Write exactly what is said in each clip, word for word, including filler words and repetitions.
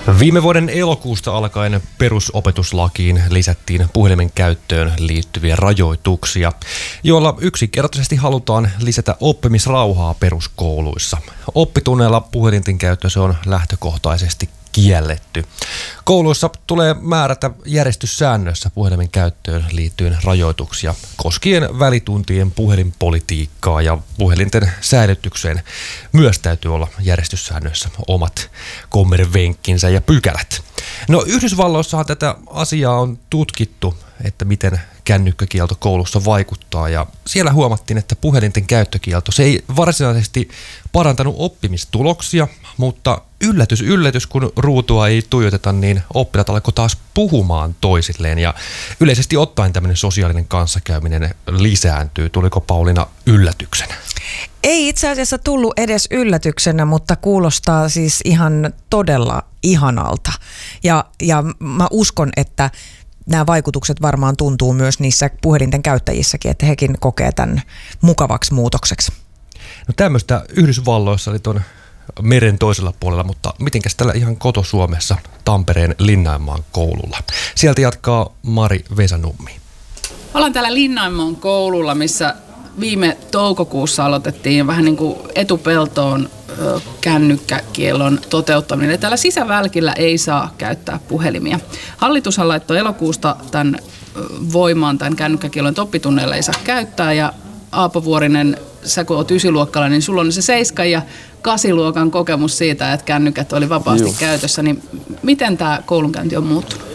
Viime vuoden elokuusta alkaen perusopetuslakiin lisättiin puhelimen käyttöön liittyviä rajoituksia, joilla yksinkertaisesti halutaan lisätä oppimisrauhaa peruskouluissa. Oppitunneilla puhelinten käyttö se on lähtökohtaisesti kielletty. Kouluissa tulee määrätä järjestyssäännöissä puhelimen käyttöön liittyen rajoituksia koskien välituntien puhelinpolitiikkaa, ja puhelinten säilytykseen myös täytyy olla järjestyssäännöissä omat kommervenkkinsä ja pykälät. No Yhdysvalloissahan tätä asiaa on tutkittu, että miten kännykkäkielto koulussa vaikuttaa, ja siellä huomattiin, että puhelinten käyttökielto se ei varsinaisesti parantanut oppimistuloksia, mutta yllätys yllätys, kun ruutua ei tuijoteta, niin oppilaat alkoi taas puhumaan toisilleen, ja yleisesti ottaen tämmöinen sosiaalinen kanssakäyminen lisääntyy. Tuliko Pauliina yllätyksenä? Ei itse asiassa tullut edes yllätyksenä, mutta kuulostaa siis ihan todella ihanalta. Ja, ja mä uskon, että nämä vaikutukset varmaan tuntuu myös niissä puhelinten käyttäjissäkin, että hekin kokee tämän mukavaksi muutokseksi. No tämmöistä Yhdysvalloissa oli tuon meren toisella puolella, mutta mitenkäs tällä ihan koto-Suomessa Tampereen Linnainmaan koululla? Sieltä jatkaa Mari Vesanummi. Ollaan täällä Linnainmaan koululla, missä viime toukokuussa aloitettiin vähän niin kuin etupeltoon kännykkäkiellon toteuttaminen. Eli täällä sisävälkillä ei saa käyttää puhelimia. Hallitushan laittoi elokuusta tämän voimaan, tämän kännykkäkiellon, että oppitunneilla ei saa käyttää. Ja Aapo Vuorinen, sä kun oot ysiluokkalainen, niin sulla on se seiskan ja kasiluokan kokemus siitä, että kännykät oli vapaasti Juh. käytössä. Niin miten tämä koulunkäynti on muuttunut?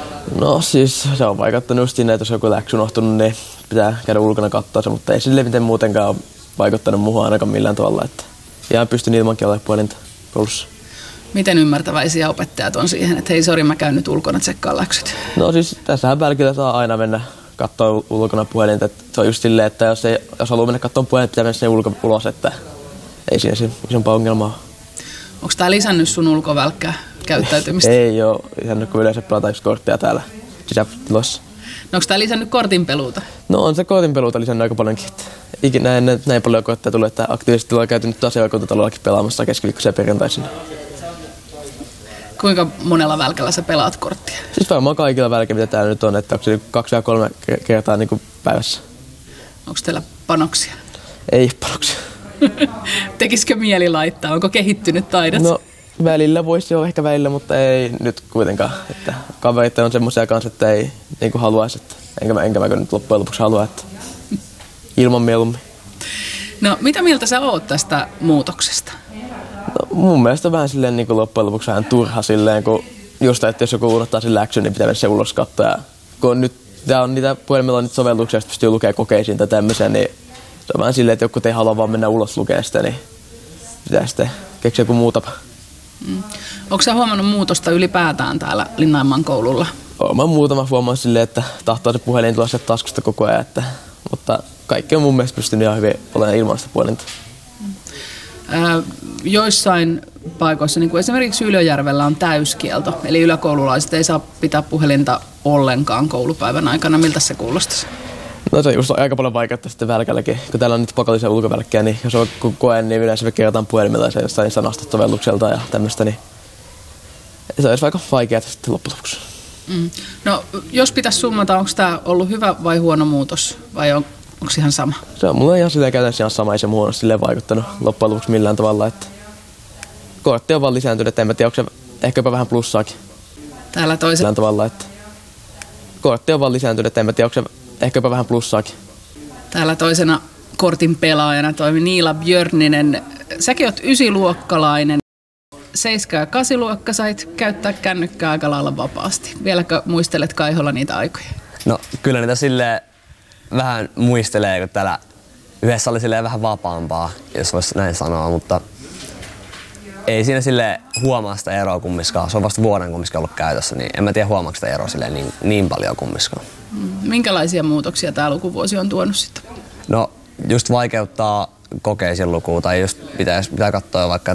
No siis se on vaikuttanut just siinä, että jos joku läksy unohtunut, niin pitää käydä ulkona katsoa se, mutta ei sille miten muutenkaan ole vaikuttanut muuhun ainakaan millään tavalla. Että ihan pystyn ilmankin olemaan puhelinta koulussa. Miten ymmärtäväisiä opettajat on siihen, että hei sori, mä käyn nyt ulkona tsekkaan läksyt? No siis tässähän välkillä saa aina mennä katsoa ulkona puhelinta. Että se on just silleen, että jos, ei, jos haluaa mennä katsomaan puhelinta, pitää mennä sinne ulko, ulos, että ei siinä se isompaa ongelmaa ole. Onko tämä lisännyt sun ulkovälkkää käyttäytymistä? Ei ole lisännyt, kun yleensä pelataan just korttia täällä sisätiloissa. No onko tämä lisännyt kortinpeluuta? No on se kortinpeluuta lisännyt aika paljonkin. Ikinä en näin paljon kortteja tullut, että aktiivisesti ollaan käyty nyt asiakuntatalollakin pelaamassa keskiviikkoisia perjantaisin. Kuinka monella välkällä sä pelaat korttia? Siis varmaan kaikilla välkillä, mitä täällä nyt on, että onko se kaksi ja kolme kertaa niin kuin päivässä. Onko teillä panoksia? Ei panoksia. Tekisikö mieli laittaa? Onko kehittynyt taidot? No välillä voisi olla ehkä välillä, mutta ei nyt kuitenkaan. Että kaverit on semmoisia kanssa, että ei niin kuin haluaisi. Että enkä mä, enkä mä nyt loppujen lopuksi halua, että ilman mieluummin. No mitä mieltä sä oot tästä muutoksesta? No, mun mielestä on vähän silleen niin kuin loppujen lopuksi vähän turha silleen, kun just että jos joku unohtaa sen läksyn, niin pitää mennä se ulos katsoa. Ja kun nyt tää on niitä puhelimella on niitä sovelluksia, joista pystyy lukemaan kokeisiin tai tämmöisiä, niin se on vähän silleen, että joku ei halua vaan mennä ulos lukea sitä, niin pitää sitten keksiä joku muu tapa. Mm. Onko sä huomannut muutosta ylipäätään täällä Linnainmaan koululla? Oon mä muutama huomannut silleen, että tahtoo se puhelin tulla sieltä taskusta koko ajan, että, mutta kaikki on mun mielestä pystynyt ihan hyvin olemaan ilman sitä puhelinta. Ää, joissain paikoissa, niin kuin esimerkiksi Ylöjärvellä, on täyskielto, eli yläkoululaiset ei saa pitää puhelinta ollenkaan koulupäivän aikana. Miltä se kuulostaisi? No se just aika paljon vaikeuttaa sitten välkälläkin. Kun täällä on nyt pakollisia ulkovälkkejä, niin jos on koe, niin yleensä me kerrotaan puhelimella se jostain sanasta sovellukselta ja tämmöistä, niin se olisi aika vaikeaa sitten loppujen lopuksi. Mm. No jos pitäisi summata, onko tämä ollut hyvä vai huono muutos vai on, onko ihan sama? Se on mulle ihan silleen käytännössä ihan sama, ei se muuhun ole silleen vaikuttanut loppujen lopuksi millään tavalla. Että kortti on vaan lisääntynyt, että en mä tiedä, onko se ehkä jopa vähän plussaakin. Täällä toisella tavalla, että kortti on vaan lisääntynyt, että en mä tiedä, onko se ehkä jopa vähän plussaakin. Täällä toisena kortin pelaajana toimi Niila Björninen. Säkin oot ysiluokkalainen. Seiska- ja kasiluokka sait käyttää kännykkää aika lailla vapaasti. Vieläkö muistelet Kaiholla niitä aikoja? No kyllä niitä silleen vähän muistelee, kun täällä yhdessä oli silleen vähän vapaampaa, jos voisi näin sanoa, mutta ei siinä silleen huomaa sitä eroa kummiskaan. Se on vasta vuoden kummiskaan ollut käytössä, niin en mä tiedä huomaako sitä eroa silleen niin, niin paljon kummiskaan. Minkälaisia muutoksia tämä lukuvuosi on tuonut sitten? No just vaikeuttaa kokeisiin lukua tai just pitäisi, pitää katsoa vaikka